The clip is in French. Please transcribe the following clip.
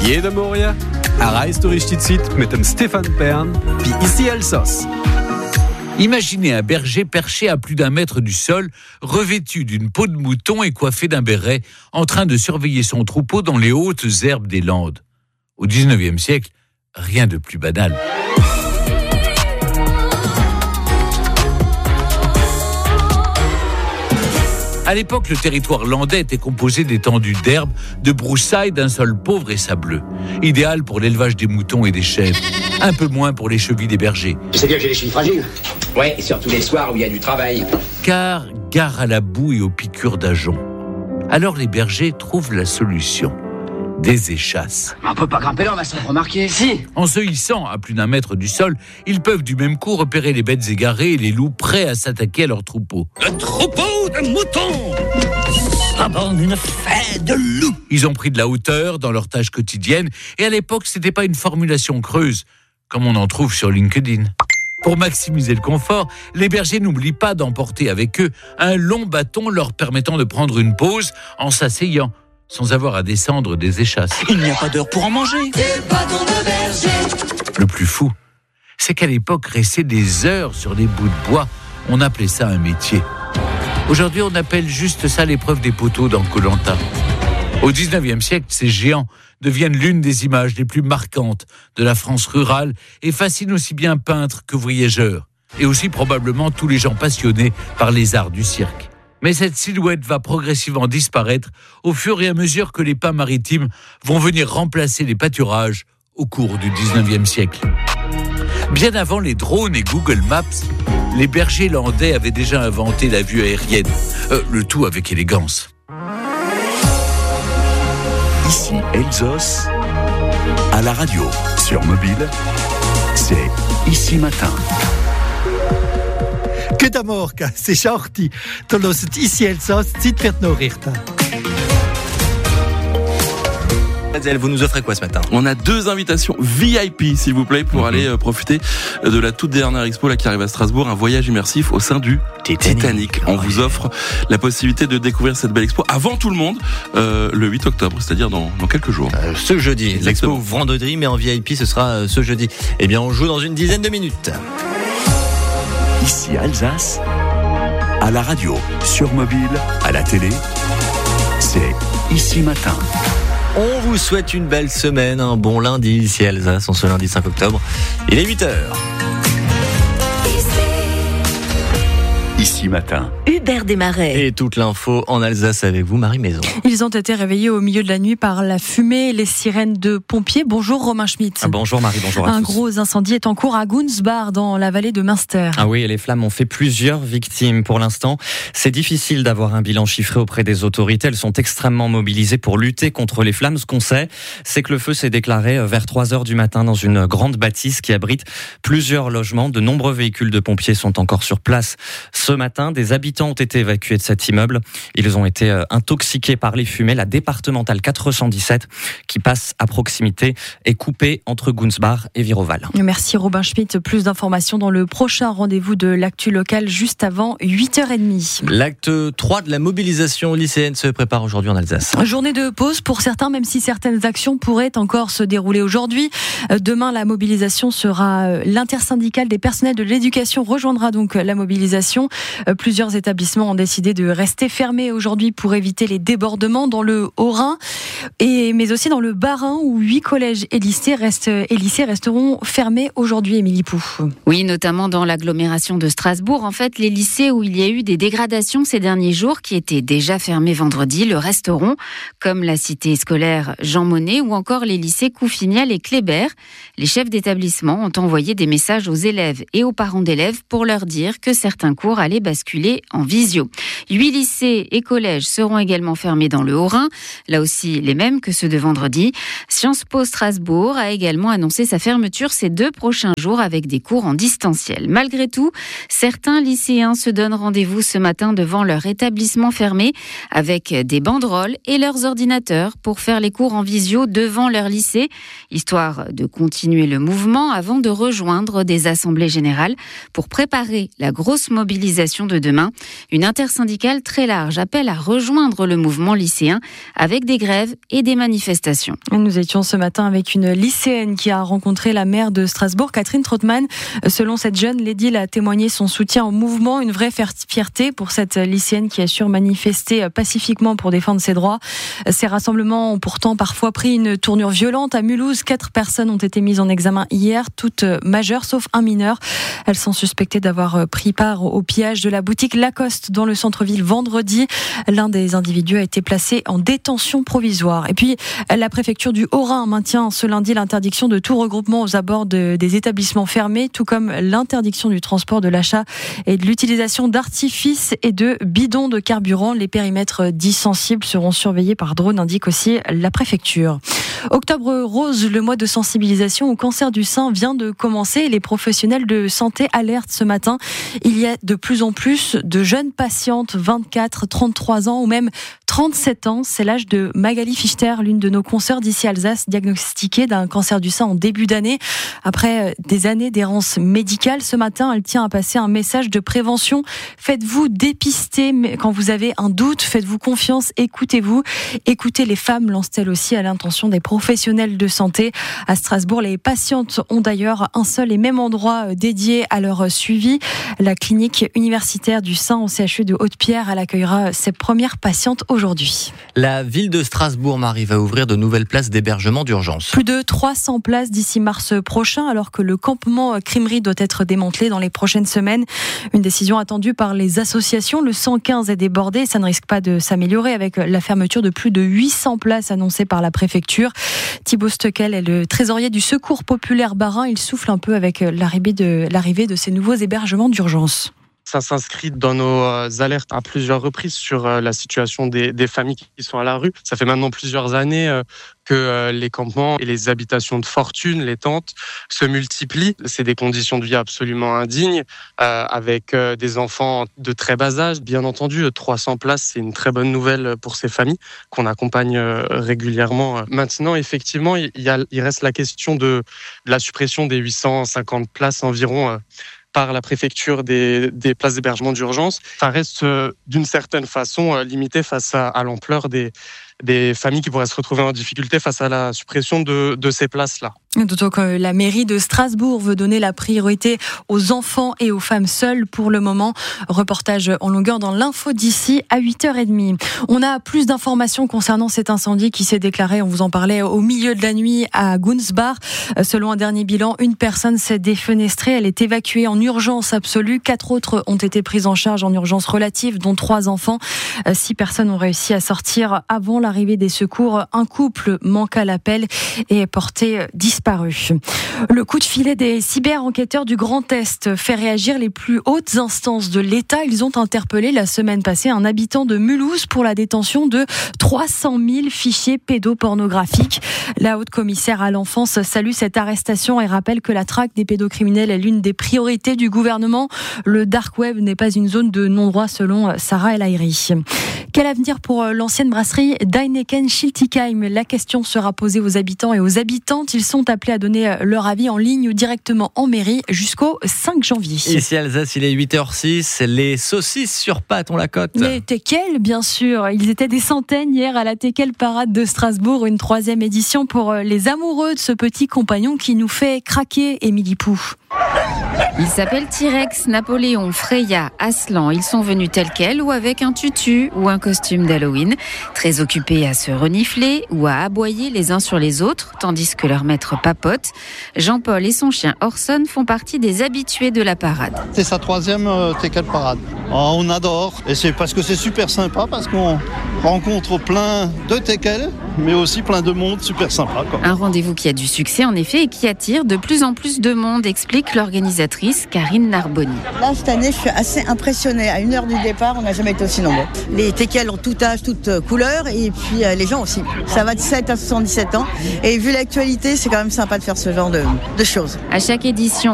Jede Morgen erreichst du richtig Zeit mit dem Stefan Bern wie ici Elsass. Imaginez un berger perché à plus d'1 mètre du sol, revêtu d'une peau de mouton et coiffé d'un béret, en train de surveiller son troupeau dans les hautes herbes des Landes. Au 19e siècle, rien de plus banal. À l'époque, le territoire landais était composé d'étendues d'herbes, de broussailles d'un sol pauvre et sableux. Idéal pour l'élevage des moutons et des chèvres. Un peu moins pour les chevilles des bergers. Tu sais bien que j'ai les chevilles fragiles. Ouais, et surtout les soirs où il y a du travail. Car gare à la boue et aux piqûres d'ajoncs. Alors les bergers trouvent la solution. Des échasses. On peut pas grimper là, on va se remarquer. Si. En se hissant à plus d'1 mètre du sol, ils peuvent du même coup repérer les bêtes égarées et les loups prêts à s'attaquer à leur troupeau. Le troupeau de moutons aborde une fête de loups. Ils ont pris de la hauteur dans leur tâche quotidienne et à l'époque, c'était pas une formulation creuse, comme on en trouve sur LinkedIn. Pour maximiser le confort, les bergers n'oublient pas d'emporter avec eux un long bâton leur permettant de prendre une pause en s'asseyant, sans avoir à descendre des échasses. Il n'y a pas d'heure pour en manger. Le plus fou, c'est qu'à l'époque, rester des heures sur des bouts de bois, on appelait ça un métier. Aujourd'hui, on appelle juste ça l'épreuve des poteaux dans Koh-Lanta. Au 19e siècle, ces géants deviennent l'une des images les plus marquantes de la France rurale et fascinent aussi bien peintres que voyageurs, et aussi probablement tous les gens passionnés par les arts du cirque. Mais cette silhouette va progressivement disparaître au fur et à mesure que les pins maritimes vont venir remplacer les pâturages au cours du 19e siècle. Bien avant les drones et Google Maps, les bergers landais avaient déjà inventé la vue aérienne, le tout avec élégance. Ici Elsass, à la radio, sur mobile, c'est Ici Matin. Guten Morgen, es ist 8 Uhr. Du hörst «Ici Elsass», Zeit für die Nachrichten. Vous nous offrez quoi ce matin ? On a 2 invitations VIP, s'il vous plaît, pour aller profiter de la toute dernière expo là, qui arrive à Strasbourg, un voyage immersif au sein du Titanic. On vous offre la possibilité de découvrir cette belle expo avant tout le monde, le 8 octobre, c'est-à-dire dans quelques jours. Ce jeudi. Exactement. L'expo vendredi, mais en VIP, ce sera ce jeudi. Eh bien, on joue dans une dizaine de minutes. Ici Alsace, à la radio, sur mobile, à la télé, c'est Ici Matin. On vous souhaite une belle semaine, un bon lundi ici à Alsace, en ce lundi 5 octobre. Il est 8h. Ici Matin. Hubert Desmarais. Et toute l'info en Alsace avec vous, Marie Maison. Ils ont été réveillés au milieu de la nuit par la fumée et les sirènes de pompiers. Bonjour Romain Schmitt. Bonjour Marie, bonjour à tous. Un gros incendie est en cours à Gunzbach, dans la vallée de Münster. Ah oui, et les flammes ont fait plusieurs victimes. Pour l'instant, c'est difficile d'avoir un bilan chiffré auprès des autorités. Elles sont extrêmement mobilisées pour lutter contre les flammes. Ce qu'on sait, c'est que le feu s'est déclaré vers 3h du matin dans une grande bâtisse qui abrite plusieurs logements. De nombreux véhicules de pompiers sont encore sur place. Ce matin, des habitants ont été évacués de cet immeuble. Ils ont été intoxiqués par les fumées. La départementale 417, qui passe à proximité, est coupée entre Gunzbach et Viroval. Merci Robin Schmitt. Plus d'informations dans le prochain rendez-vous de l'actu locale juste avant 8h30. L'acte 3 de la mobilisation lycéenne se prépare aujourd'hui en Alsace. Journée de pause pour certains, même si certaines actions pourraient encore se dérouler aujourd'hui. Demain, la mobilisation sera l'intersyndicale des personnels de l'éducation rejoindra donc la mobilisation. Plusieurs établissements ont décidé de rester fermés aujourd'hui pour éviter les débordements dans le Haut-Rhin, mais aussi dans le Bas-Rhin où 8 collèges et lycées resteront fermés aujourd'hui, Émilie Pou. Oui, notamment dans l'agglomération de Strasbourg. En fait, les lycées où il y a eu des dégradations ces derniers jours, qui étaient déjà fermés vendredi, le resteront, comme la cité scolaire Jean Monnet ou encore les lycées Couffignal et Kléber. Les chefs d'établissement ont envoyé des messages aux élèves et aux parents d'élèves pour leur dire que certains cours allaient basculer en visio. 8 lycées et collèges seront également fermés dans le Haut-Rhin, là aussi les mêmes que ceux de vendredi. Sciences Po Strasbourg a également annoncé sa fermeture ces 2 prochains jours avec des cours en distanciel. Malgré tout, certains lycéens se donnent rendez-vous ce matin devant leur établissement fermé avec des banderoles et leurs ordinateurs pour faire les cours en visio devant leur lycée, histoire de continuer le mouvement avant de rejoindre des assemblées générales pour préparer la grosse mobilisation mobilisation de demain. Une intersyndicale très large appelle à rejoindre le mouvement lycéen avec des grèves et des manifestations. Nous étions ce matin avec une lycéenne qui a rencontré la maire de Strasbourg, Catherine Trautmann. Selon cette jeune, l'édile a témoigné son soutien au mouvement, une vraie fierté pour cette lycéenne qui assure manifester pacifiquement pour défendre ses droits. Ces rassemblements ont pourtant parfois pris une tournure violente. À Mulhouse, 4 personnes ont été mises en examen hier, toutes majeures sauf un mineur. Elles sont suspectées d'avoir pris part au pillage de la boutique Lacoste dans le centre-ville vendredi. L'un des individus a été placé en détention provisoire. Et puis, la préfecture du Haut-Rhin maintient ce lundi l'interdiction de tout regroupement aux abords des établissements fermés, tout comme l'interdiction du transport, de l'achat et de l'utilisation d'artifices et de bidons de carburant. Les périmètres dits sensibles seront surveillés par drone, indique aussi la préfecture. Octobre rose, le mois de sensibilisation au cancer du sein vient de commencer. Les professionnels de santé alertent ce matin. Il y a de plus en plus de jeunes patientes, 24, 33 ans ou même 37 ans. C'est l'âge de Magali Fichter, l'une de nos consoeurs d'ici Alsace, diagnostiquée d'un cancer du sein en début d'année. Après des années d'errance médicale, ce matin, elle tient à passer un message de prévention. Faites-vous dépister quand vous avez un doute, faites-vous confiance, écoutez-vous. Écoutez les femmes, lance-t-elle aussi à l'intention des professionnels de santé. À Strasbourg, les patientes ont d'ailleurs un seul et même endroit dédié à leur suivi. La clinique universitaire du sein au CHU de Haute-Pierre, elle accueillera ses premières patientes aujourd'hui. La ville de Strasbourg, Marie, va ouvrir de nouvelles places d'hébergement d'urgence. Plus de 300 places d'ici mars prochain, alors que le campement Crimery doit être démantelé dans les prochaines semaines. Une décision attendue par les associations. Le 115 est débordé. Ça ne risque pas de s'améliorer avec la fermeture de plus de 800 places annoncées par la préfecture. Thibaut Steckel est le trésorier du Secours populaire Bas-Rhin. Il souffle un peu avec l'arrivée de ces nouveaux hébergements d'urgence. Ça s'inscrit dans nos alertes à plusieurs reprises sur la situation des familles qui sont à la rue. Ça fait maintenant plusieurs années que les campements et les habitations de fortune, les tentes, se multiplient. C'est des conditions de vie absolument indignes, avec des enfants de très bas âge. Bien entendu, 300 places, c'est une très bonne nouvelle pour ces familles qu'on accompagne régulièrement. Maintenant, effectivement, il reste la question de la suppression des 850 places environ par la préfecture des places d'hébergement d'urgence. Ça reste d'une certaine façon limité face à l'ampleur des familles qui pourraient se retrouver en difficulté face à la suppression de ces places-là. D'autant que la mairie de Strasbourg veut donner la priorité aux enfants et aux femmes seules pour le moment. Reportage en longueur dans l'info d'ici à 8h30. On a plus d'informations concernant cet incendie qui s'est déclaré, on vous en parlait, au milieu de la nuit à Gunsbach. Selon un dernier bilan, une personne s'est défenestrée. Elle est évacuée en urgence absolue. 4 autres ont été prises en charge en urgence relative, dont 3 enfants. 6 personnes ont réussi à sortir avant l'arrivée des secours. Un couple manque à l'appel et est porté disparu. Le coup de filet des cyber-enquêteurs du Grand Est fait réagir les plus hautes instances de l'État. Ils ont interpellé la semaine passée un habitant de Mulhouse pour la détention de 300 000 fichiers pédopornographiques. La haute commissaire à l'enfance salue cette arrestation et rappelle que la traque des pédocriminels est l'une des priorités du gouvernement. Le dark web n'est pas une zone de non-droit selon Sarah El Haïry. Quel avenir pour l'ancienne brasserie d'Heineken Schiltigheim? La question sera posée aux habitants et aux habitantes. Ils sont appelés à donner leur avis en ligne ou directement en mairie jusqu'au 5 janvier. Ici Alsace, il est 8h06. Les saucisses sur pâte, on la cote. Les teckels, bien sûr. Ils étaient des centaines hier à la Teckel Parade de Strasbourg. Une 3e édition pour les amoureux de ce petit compagnon qui nous fait craquer, Émilie Pou. Ils s'appellent T-Rex, Napoléon, Freya, Aslan. Ils sont venus tels quels ou avec un tutu ou un costume d'Halloween, très occupés à se renifler ou à aboyer les uns sur les autres, tandis que leur maître papote. Jean-Paul et son chien Orson font partie des habitués de la parade. C'est sa 3e Teckel Parade. Oh, on adore, et c'est parce que c'est super sympa, parce qu'on rencontre plein de Teckel, mais aussi plein de monde super sympa, quoi. Un rendez-vous qui a du succès en effet et qui attire de plus en plus de monde, explique l'organisatrice Karine Narboni. Là, cette année, je suis assez impressionnée. À 1 heure du départ, on n'a jamais été aussi nombreux. Les Teckel ont tout âge, toutes couleurs, et puis les gens aussi. Ça va de 7 à 77 ans. Et vu l'actualité, c'est quand même sympa de faire ce genre de choses. À chaque édition,